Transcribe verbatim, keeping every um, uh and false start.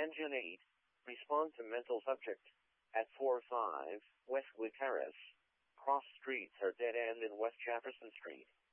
Engine eight. Respond to mental subject. At four five, Westwood Terrace. Cross streets are dead end in West Jefferson Street.